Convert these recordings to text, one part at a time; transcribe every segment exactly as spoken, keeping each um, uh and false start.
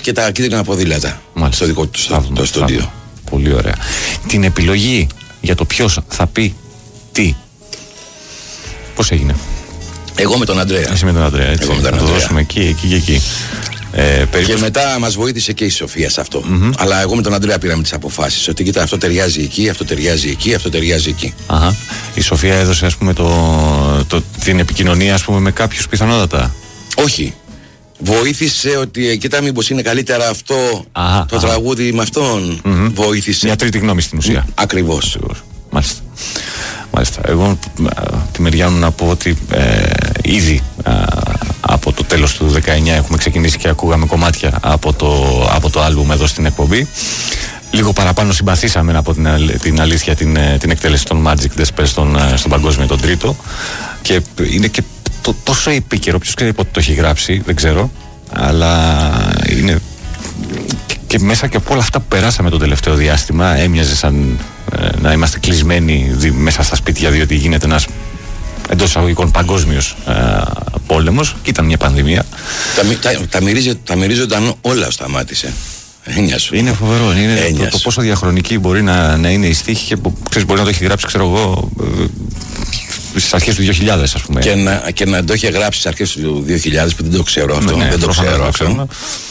και τα κίτρινα ποδήλατα. Μάλιστα. Στο δικό του στο στούντιο. Πολύ ωραία. Την επιλογή για το ποιος θα πει τι, πώς έγινε? Εγώ με τον Αντρέα. Εσύ με τον Αντρέα, έτσι. Εγώ με τον θα Αντρέα. το δώσουμε εκεί, εκεί και εκεί. Ε, περίπως... Και μετά μας βοήθησε και η Σοφία σε αυτό. Mm-hmm. Αλλά εγώ με τον Αντρέα πήραμε τις αποφάσεις. Ότι κοίτα, αυτό ταιριάζει εκεί, αυτό ταιριάζει εκεί, αυτό ταιριάζει εκεί. Αχα. Η Σοφία έδωσε, ας πούμε, το, το, την επικοινωνία, ας πούμε, με κάποιους πιθανότατα. Όχι. Βοήθησε ότι κοίτα, μήπως είναι καλύτερα αυτό, αχα, το αχα. τραγούδι με αυτόν. Mm-hmm. Βοήθησε. Μια τρίτη γνώμη στην ουσία. Ακριβώς. Ακριβώς. Μάλιστα. Μάλιστα. Εγώ τη μεριά μου να πω ότι ε, ήδη α, από το τέλος του δεκαεννιά έχουμε ξεκινήσει και ακούγαμε κομμάτια από το, από το άλμπουμ εδώ στην εκπομπή. Λίγο παραπάνω συμπαθήσαμε, να πω την, την αλήθεια, την, την εκτέλεση των Magic Despair στον, στον παγκόσμιο τον τρίτο, και είναι και το, τόσο επίκαιρο, ποιος ξέρει πότε το έχει γράψει, δεν ξέρω, αλλά είναι και, και μέσα και από όλα αυτά που περάσαμε το τελευταίο διάστημα έμοιαζε σαν ε, να είμαστε κλεισμένοι δι, μέσα στα σπίτια, διότι γίνεται ένας εντός εισαγωγικών παγκόσμιος ε, πόλεμος και ήταν μια πανδημία. Τα, τα, τα, μυρίζε, τα μυρίζονταν όλα, σταμάτησε. Είναι φοβερό. Είναι το, το πόσο διαχρονική μπορεί να, να είναι η στίχη και που, ξέρεις, μπορεί να το έχει γράψει, ξέρω εγώ, στις αρχές του δύο χιλιάδες, ας πούμε. Και να, και να το είχε γράψει στις αρχές του δύο χιλιάδες, που δεν το ξέρω αυτό. Ναι, δεν το ξέρω αυτό.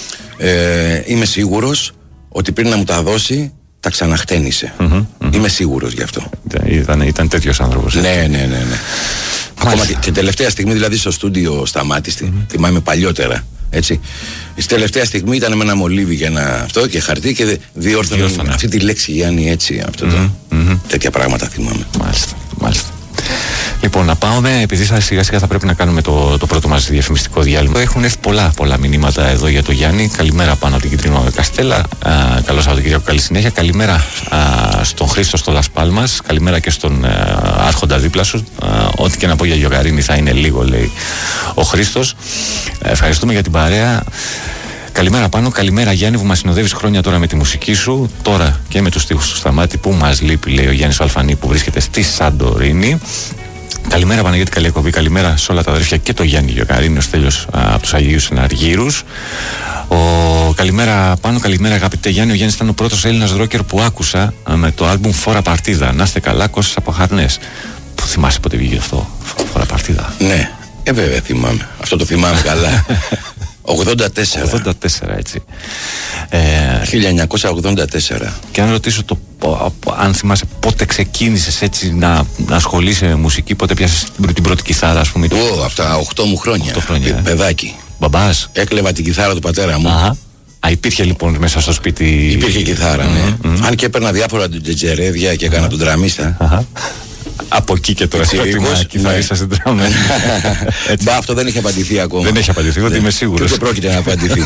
Ε, είμαι σίγουρος ότι πριν να μου τα δώσει, τα ξαναχτένισε. Mm-hmm, mm-hmm. Είμαι σίγουρος γι' αυτό. Ήταν, ήταν τέτοιος άνθρωπος. Ναι, ναι, ναι, ναι. Ακόμα και, και τελευταία στιγμή, δηλαδή στο στούντιο σταμάτησε. Mm-hmm. Θυμάμαι παλιότερα. Έτσι. Στη τελευταία στιγμή ήταν με ένα μολύβι για ένα αυτό και χαρτί και διόρθωνε αυτή τη λέξη, Γιάννη, έτσι. Αυτό το, mm-hmm, mm-hmm. Τέτοια πράγματα θυμάμαι. Μάλιστα, μάλιστα. Λοιπόν, να πάμε, επειδή θα, σιγά σιγά θα πρέπει να κάνουμε το, το πρώτο μας διαφημιστικό διάλειμμα. Έχουν έρθει πολλά, πολλά μηνύματα εδώ για το Γιάννη. Καλημέρα πάνω από την Κιτρινό Καστέλα. Καλό Σαββατοκύριακο, καλή συνέχεια. Καλημέρα α, στον Χρήστο στο Λας Πάλμας. Καλημέρα και στον α, Άρχοντα δίπλα σου. Α, ό,τι και να πω για Γιογαρίνη θα είναι λίγο, λέει ο Χρήστος. Ευχαριστούμε για την παρέα. Καλημέρα πάνω, καλημέρα Γιάννη, που μας συνοδεύεις χρόνια τώρα με τη μουσική σου, τώρα και με τους στίχους του Σταμάτη που μας λείπει, λέει ο Γιάννης Αλφανή, που βρίσκεται στη Σαντορίνη. Καλημέρα Παναγιώτη, καλή εκπομπή. Καλημέρα σε όλα τα αδέρφια και το Γιάννη Γιοκαρίνη, ο Στέλιος από τους Αγίους Εναργύρους. Ο... Καλημέρα πάνω, καλημέρα αγαπητέ Γιάννη. Ο Γιάννης ήταν ο πρώτος Έλληνας ρόκερ που άκουσα α, με το άλμπουμ Φόρα Παρτίδα. Να είστε καλά, Κώστας από Χαρνές. Που θυμάσαι πότε βγήκε αυτό, Φόρα Παρτίδα? Ναι, ε, βέβαια θυμάμαι. Αυτό το θυμάμαι καλά. ογδόντα τέσσερα. ογδόντα τέσσερα, έτσι. Ε, χίλια εννιακόσια ογδόντα τέσσερα. Και αν ρωτήσω το, αν θυμάσαι πότε ξεκίνησες έτσι να, να ασχολείσαι με μουσική, πότε πιάσες την πρώτη κιθάρα, ας πούμε? Ω, από τα οκτώ μου χρόνια. οκτώ χρόνια, Παι, παιδάκι. Μπαμπάς. Έκλεβα την κιθάρα του πατέρα μου. Αχα. Α, υπήρχε λοιπόν μέσα στο σπίτι. Υπήρχε κιθάρα, ναι. Mm-hmm. Αν και έπαιρνα διάφορα τζετζερέδια και έκανα τον τραμίστα. Αχα. Από εκεί και τώρα ερώτημα, κιθαρίστα στην τράμα. Μπα, αυτό δεν έχει απαντηθεί ακόμα. Δεν έχει απαντηθεί, ότι είμαι σίγουρος. Δεν πρόκειται να απαντηθεί.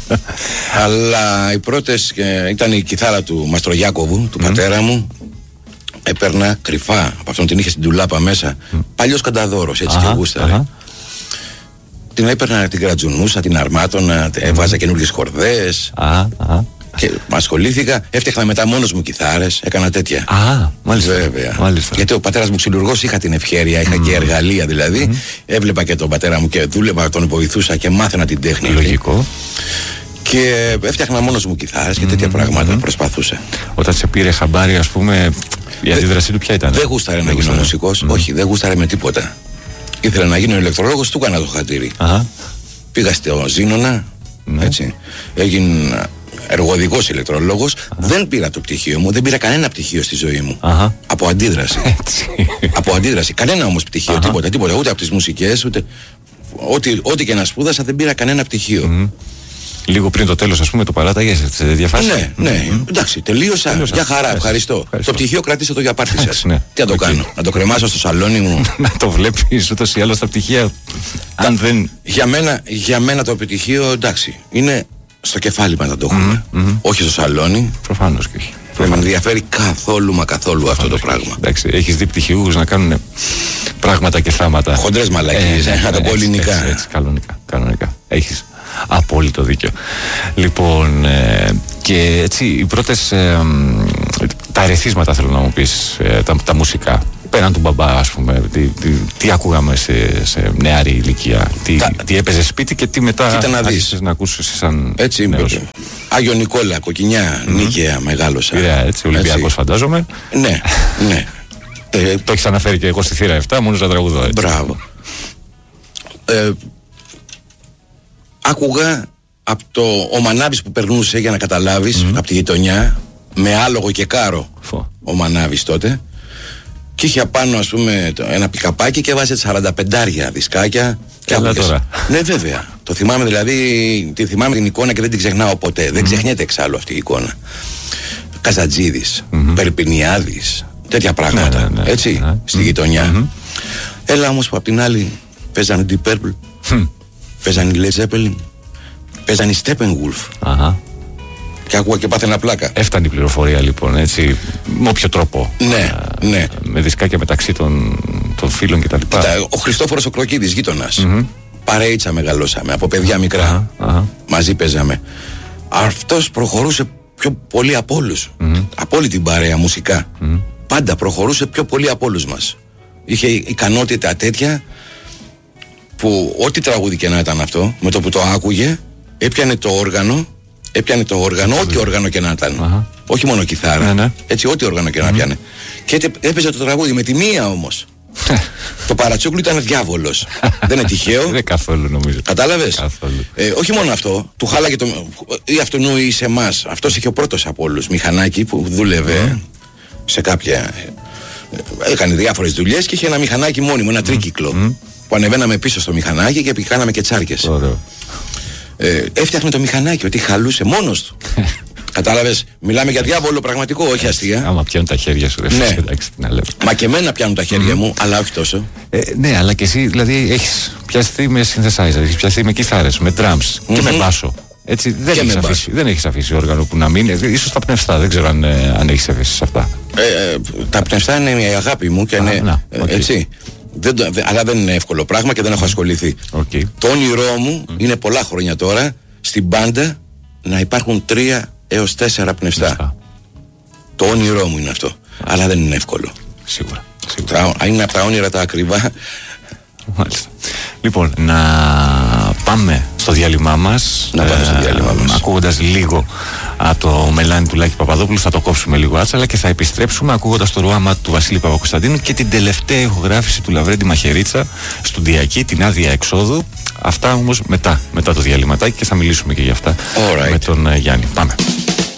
Αλλά οι πρώτες ήταν η κιθάρα του Μαστρογιάκοβου, του πατέρα μου. Έπαιρνα κρυφά, από αυτόν την είχε στην τουλάπα μέσα. Παλιός κανταδόρος, έτσι και γούσταρε. Την έπαιρνα, την κρατζουνούσα, την αρμάτωνα, έβαζα καινούργιες χορδές. Και ασχολήθηκα, έφτιαχνα μετά μόνος μου κιθάρες, έκανα τέτοια. Α, μάλιστα. Βέβαια. Μάλιστα. Γιατί ο πατέρας μου ξυλουργός, είχα την ευχέρεια, είχα mm. και εργαλεία δηλαδή. Mm. Έβλεπα και τον πατέρα μου και δούλευα, τον βοηθούσα και μάθαινα την τέχνη. Λογικό. Και έφτιαχνα μόνος μου κιθάρες και τέτοια mm. πράγματα, mm. προσπαθούσα. Όταν σε πήρε χαμπάρι, ας πούμε, η αντίδρασή του ποια ήταν? Δεν γούσταρε να γίνω μουσικός, mm. όχι, δεν γούσταρε με τίποτα. Ήθελε να γίνω ηλεκτρολόγος, του έκανα το χατήρι. Πήγα στο Ζήνονα, έτσι, έγινα εργοδικός ηλεκτρολόγος. Δεν πήρα το πτυχίο μου, δεν πήρα κανένα πτυχίο στη ζωή μου. Αχα. Από αντίδραση. Από αντίδραση. Κανένα όμως πτυχίο, Αχα. τίποτα, τίποτα. Ούτε από τις μουσικές, ούτε. Ό,τι, ό,τι και να σπούδασα, δεν πήρα κανένα πτυχίο. Mm. Λίγο πριν το τέλος, ας πούμε, το παράταγες σε διαφάση. Ναι, ναι. Mm. Εντάξει, τελείωσα. τελείωσα. Για χαρά, ευχαριστώ. ευχαριστώ. Το πτυχίο κρατήστε το για πάρτι σας. Ναι. Τι να το okay. κάνω, να το κρεμάσω στο σαλόνι μου. Να το βλέπεις ούτως ή άλλως τα πτυχία. Αν δεν. Για μένα, για μένα το πτυχίο, εντάξει, είναι στο κεφάλι μας να το έχουμε. Mm, mm. Όχι στο σαλόνι. Προφανώς και όχι. Δεν με ενδιαφέρει καθόλου μα καθόλου Προφανώς αυτό το πράγμα. Εντάξει, έχεις δει πτυχιούχους να κάνουν πράγματα και θάματα. Χοντρές μαλακίες, ε, να το πω ελληνικά. Έτσι, έτσι, κανονικά, κανονικά. Έχεις απόλυτο δίκιο. Λοιπόν, ε, και έτσι οι πρώτες, ε, τα ερεθίσματα θέλω να μου πεις, ε, τα, τα μουσικά. πέραν του μπαμπά, ας πούμε, τι, τι, τι ακούγαμε σε, σε νεαρή ηλικία, τι, Τα... τι έπαιζε σπίτι και τι μετά άρχισες να ακούσεις σαν έτσι, νέος. Άγιο Νικόλα, Κοκκινιά, mm-hmm. Νίκαια, μεγάλωσα. Πειραιά, έτσι, Ολυμπιακός φαντάζομαι. Ναι, ναι. ε, το έχεις αναφέρει και εγώ στη θύρα επτά, μόνο να τραγουδώ, έτσι. Μπράβο. Ε, άκουγα από το ο Μανάβης που περνούσε, για να καταλάβεις, mm-hmm. από τη γειτονιά, με άλογο και κάρο. Φω. Ο Μανάβης τότε. Και είχε απάνω, ας πούμε, ένα πικαπάκι και βάζε σαρανταπεντάρια δισκάκια. Και τώρα. Ναι, βέβαια. Το θυμάμαι δηλαδή, τη θυμάμαι την εικόνα και δεν την ξεχνάω ποτέ. Mm-hmm. Δεν ξεχνιέται εξάλλου αυτή η εικόνα. Καζατζίδης, mm-hmm. Περπινιάδης, τέτοια πράγματα. Ναι, ναι, ναι. Έτσι, ναι. Στη γειτονιά. Mm-hmm. Έλα όμως που απ' την άλλη παίζανε Deep Purple, mm. παίζανε Led Zeppelin, παίζανε Steppenwolf. Uh-huh. Και άκουγα και πάθαινα πλάκα. Έφτανε η πληροφορία λοιπόν, έτσι, με όποιο τρόπο. Ναι, α, ναι. Με δισκάκια μεταξύ των, των φίλων κτλ. Ο Χριστόφορος ο Κροκίδης, γείτονας. Mm-hmm. Παρέιτσα μεγαλώσαμε, από παιδιά μικρά. Uh-huh, uh-huh. Μαζί παίζαμε. Αυτός προχωρούσε πιο πολύ από όλους. Mm-hmm. Από όλη την παρέα μουσικά. Mm-hmm. Πάντα προχωρούσε πιο πολύ από όλους μας. Είχε ικανότητα τέτοια που ό,τι τραγούδι και να ήταν αυτό, με το που το άκουγε, έπιανε το όργανο. Έπιανε το όργανο, ό,τι όργανο και να ήταν. Uh-huh. Όχι μόνο κιθάρα. Ναι, ναι. Έτσι, ό,τι όργανο και να mm-hmm. πιάνε. Και έπαιζε το τραγούδι με τη μία όμως. Το Παρατσούκλου ήταν διάβολος. Δεν είναι τυχαίο. Δεν καθόλου νομίζω. Κατάλαβες. Ε, όχι μόνο αυτό. Του χάλαγε το. Ή αυτού ή σε εμάς. Αυτός είχε ο πρώτος από όλους μηχανάκι που δούλευε mm. σε κάποια. Έκανε διάφορες δουλειές και είχε ένα μηχανάκι μόνιμο, ένα mm. τρίκυκλο. Mm. Που ανεβαίναμε πίσω στο μηχανάκι και κάναμε και τσάρκες. Ωραίο. Ε, έφτιαχνε το μηχανάκι, ότι χαλούσε μόνος του. Κατάλαβες, μιλάμε για διάβολο πραγματικό, όχι αστεία. Άμα πιάνουν τα χέρια σου, ρε, ναι. Εντάξει, τι να λέμε. Μα και εμένα πιάνουν τα χέρια mm. μου, αλλά όχι τόσο. Ε, ναι, αλλά και εσύ δηλαδή έχεις πιαστεί με synthesizer, έχεις πιαστεί με κιθάρες, με drums mm-hmm. και με μπάσο. Έτσι, δεν έχεις αφήσει, δεν έχεις αφήσει όργανο που να μείνει. Ίσως τα πνευστά, δεν ξέρω αν, ε, αν έχεις αφήσει σε αυτά. Ε, ε, τα πνευστά είναι η αγάπη μου και είναι. Να, okay. Έτσι. Δεν, δε, αλλά δεν είναι εύκολο πράγμα και δεν έχω ασχοληθεί. Okay. Το όνειρό μου mm. είναι πολλά χρόνια τώρα στην μπάντα να υπάρχουν τρία έως τέσσερα πνευστά. Mm. Το όνειρό μου είναι αυτό. Mm. Αλλά δεν είναι εύκολο. Σίγουρα. Σίγουρα. Τα, είναι από τα όνειρα τα ακριβά. Μάλιστα. Λοιπόν, να πάμε στο διάλειμμά μας. Να πάμε στο διάλειμμά μας. Ε, ακούγοντας λίγο από το μελάνι του Λάκη Παπαδόπουλου, θα το κόψουμε λίγο άτσαλα και θα επιστρέψουμε ακούγοντας το ρουάμα του Βασίλη Παπακοσταντίνου και την τελευταία ηχογράφηση του Λαβρέντη Μαχαιρίτσα, στουντιακή, την άδεια εξόδου. Αυτά όμως μετά, μετά το διαλυματάκι και θα μιλήσουμε και για αυτά right. με τον Γιάννη. Πάμε.